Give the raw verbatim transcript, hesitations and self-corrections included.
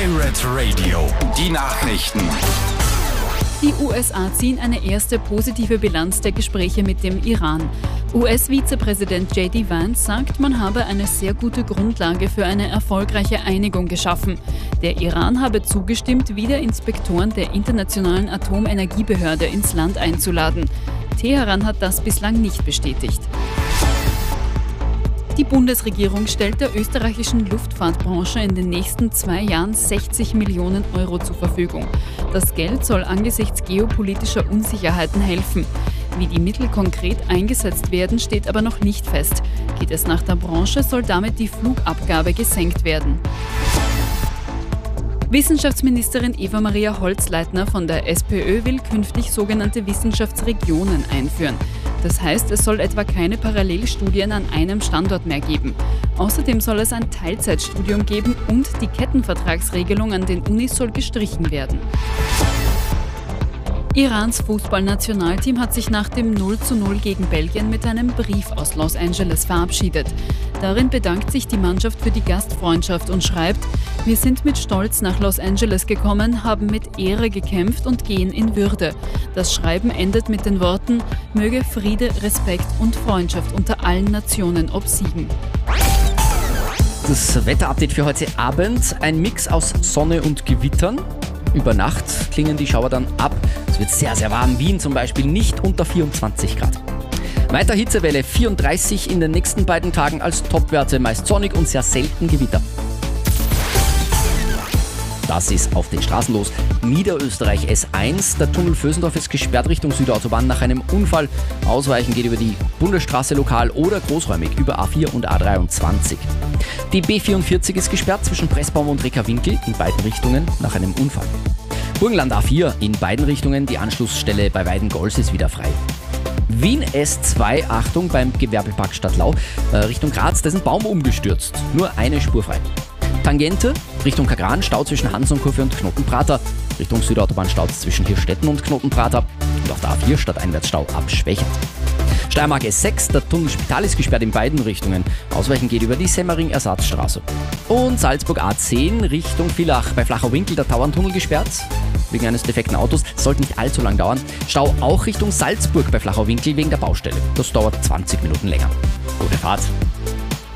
Pirate Radio, die Nachrichten. Die U S A ziehen eine erste positive Bilanz der Gespräche mit dem Iran. U S-Vizepräsident J D Vance sagt, man habe eine sehr gute Grundlage für eine erfolgreiche Einigung geschaffen. Der Iran habe zugestimmt, wieder Inspektoren der Internationalen Atomenergiebehörde ins Land einzuladen. Teheran hat das bislang nicht bestätigt. Die Bundesregierung stellt der österreichischen Luftfahrtbranche in den nächsten zwei Jahren sechzig Millionen Euro zur Verfügung. Das Geld soll angesichts geopolitischer Unsicherheiten helfen. Wie die Mittel konkret eingesetzt werden, steht aber noch nicht fest. Geht es nach der Branche, soll damit die Flugabgabe gesenkt werden. Wissenschaftsministerin Eva-Maria Holzleitner von der SPÖ will künftig sogenannte Wissenschaftsregionen einführen. Das heißt, es soll etwa keine Parallelstudien an einem Standort mehr geben. Außerdem soll es ein Teilzeitstudium geben und die Kettenvertragsregelung an den Unis soll gestrichen werden. Irans Fußballnationalteam hat sich nach dem null zu null gegen Belgien mit einem Brief aus Los Angeles verabschiedet. Darin bedankt sich die Mannschaft für die Gastfreundschaft und schreibt: Wir sind mit Stolz nach Los Angeles gekommen, haben mit Ehre gekämpft und gehen in Würde. Das Schreiben endet mit den Worten: Möge Friede, Respekt und Freundschaft unter allen Nationen obsiegen. Das Wetterupdate für heute Abend: Ein Mix aus Sonne und Gewittern. Über Nacht klingen die Schauer dann ab. Es wird sehr, sehr warm. Wien zum Beispiel nicht unter vierundzwanzig Grad. Weiter Hitzewelle, vierunddreißig in den nächsten beiden Tagen als Topwerte. Meist sonnig und sehr selten Gewitter. Das ist auf den Straßen los. Niederösterreich S eins. Der Tunnel Vösendorf ist gesperrt Richtung Südautobahn nach einem Unfall. Ausweichen geht über die Bundesstraße lokal oder großräumig über A vier und A dreiundzwanzig. Die B vierundvierzig ist gesperrt zwischen Pressbaum und Reka-Winkel in beiden Richtungen nach einem Unfall. Burgenland A vier in beiden Richtungen. Die Anschlussstelle bei Weidengols ist wieder frei. Wien S zwei, Achtung, beim Gewerbepark Stadtlau, äh, Richtung Graz, da ist ein Baum umgestürzt. Nur eine Spur frei. Tangente, Richtung Kagran, Stau zwischen Hansonkurve und Knotenprater. Richtung Südautobahn Stau zwischen Hirstetten und Knotenprater. Und auf der A vier Stadteinwärtsstau abschwächend. Steiermark S sechs, der Tunnel Spital ist gesperrt in beiden Richtungen. Ausweichen geht über die Semmering-Ersatzstraße. Und Salzburg A zehn, Richtung Villach, bei Flachau-Winkel, der Tauerntunnel gesperrt. Wegen eines defekten Autos, sollte nicht allzu lang dauern. Stau auch Richtung Salzburg bei Flachau-Winkel wegen der Baustelle. Das dauert zwanzig Minuten länger. Gute Fahrt!